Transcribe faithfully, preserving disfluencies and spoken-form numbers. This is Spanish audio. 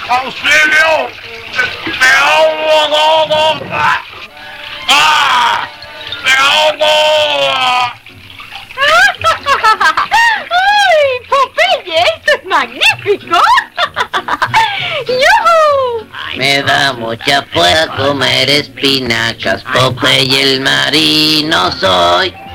¡Auxilio! ¡Me ahogo! ¡Ah! ¡Me ahogo! ¡Ay, Popeye! ¡Esto es magnífico! ¡Yujú! Me da mucha fuerza comer espinacas, Popeye el marino soy.